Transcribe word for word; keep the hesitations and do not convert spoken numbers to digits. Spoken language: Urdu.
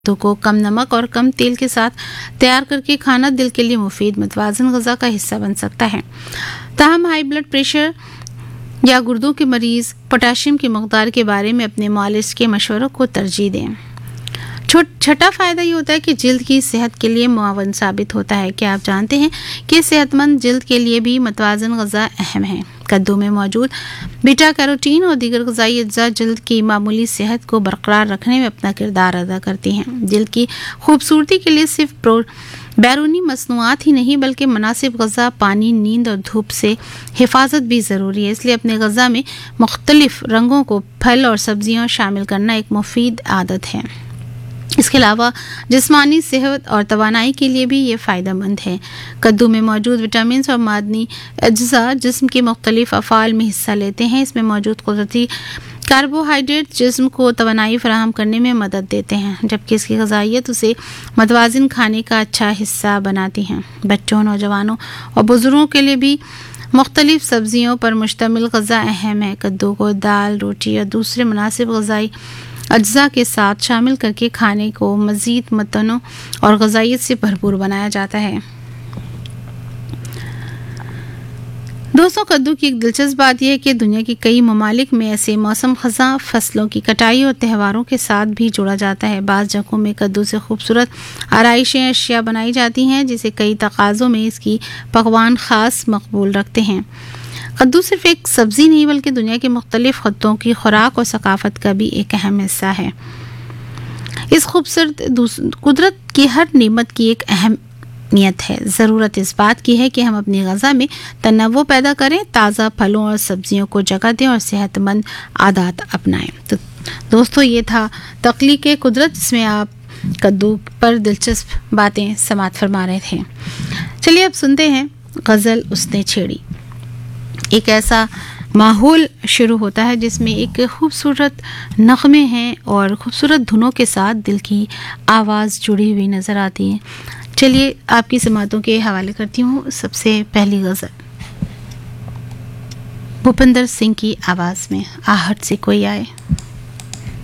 تو کو کم نمک اور کم تیل کے ساتھ تیار کر کے کھانا دل کے لیے مفید متوازن غذا کا حصہ بن سکتا ہے۔ تاہم ہائی بلڈ پریشر یا گردوں کے مریض پوٹاشیم کی مقدار کے بارے میں اپنے معالج کے مشوروں کو ترجیح دیں۔ چھٹا فائدہ یہ ہوتا ہے کہ جلد کی صحت کے لیے معاون ثابت ہوتا ہے۔ کیا آپ جانتے ہیں کہ صحت مند جلد کے لیے بھی متوازن غذا اہم ہے؟ کدو میں موجود بیٹا کیروٹین اور دیگر غذائی اجزاء جلد کی معمولی صحت کو برقرار رکھنے میں اپنا کردار ادا کرتی ہیں۔ جلد کی خوبصورتی کے لیے صرف پرو بیرونی مصنوعات ہی نہیں بلکہ مناسب غذا، پانی، نیند اور دھوپ سے حفاظت بھی ضروری ہے۔ اس لیے اپنے غذا میں مختلف رنگوں کو پھل اور سبزیاں شامل کرنا ایک مفید عادت ہے۔ اس کے علاوہ جسمانی صحت اور توانائی کے لیے بھی یہ فائدہ مند ہے۔ کدو میں موجود وٹامنز اور معدنی اجزاء جسم کے مختلف افعال میں حصہ لیتے ہیں۔ اس میں موجود قدرتی کاربوہائیڈریٹ جسم کو توانائی فراہم کرنے میں مدد دیتے ہیں، جبکہ اس کی غذائیت اسے متوازن کھانے کا اچھا حصہ بناتی ہیں۔ بچوں، نوجوانوں اور بزرگوں کے لیے بھی مختلف سبزیوں پر مشتمل غذا اہم ہے۔ کدو کو دال، روٹی اور دوسرے مناسب غذائی اجزاء کے ساتھ شامل کر کے کھانے کو مزید متنوع اور غذائیت سے بھرپور بنایا جاتا ہے۔ دوستوں، کدو کی ایک دلچسپ بات یہ ہے کہ دنیا کے کئی ممالک میں ایسے موسم خزاں فصلوں کی کٹائی اور تہواروں کے ساتھ بھی جوڑا جاتا ہے۔ بعض جگہوں میں کدو سے خوبصورت آرائشیں اشیاء بنائی جاتی ہیں جسے کئی تقاضوں میں اس کی پکوان خاص مقبول رکھتے ہیں۔ کدو صرف ایک سبزی نہیں بلکہ دنیا کے مختلف خطوں کی خوراک اور ثقافت کا بھی ایک اہم حصہ ہے۔ اس خوبصورت قدرت کی ہر نعمت کی ایک اہم نیت ہے۔ ضرورت اس بات کی ہے کہ ہم اپنی غذا میں تنوع پیدا کریں، تازہ پھلوں اور سبزیوں کو جگہ دیں اور صحت مند عادات اپنائیں۔ تو دوستو، یہ تھا تخلیق قدرت جس میں آپ کدو پر دلچسپ باتیں سماعت فرما رہے تھے۔ چلیے اب سنتے ہیں غزل اس نے چھیڑی۔ ایک ایسا ماحول شروع ہوتا ہے جس میں ایک خوبصورت نغمے ہیں اور خوبصورت دھنوں کے ساتھ دل کی آواز جڑی ہوئی نظر آتی ہے۔ چلیے آپ کی سماعتوں کے حوالے کرتی ہوں سب سے پہلی غزل بھوپندر سنگھ کی آواز میں، آہٹ سے کوئی آئے۔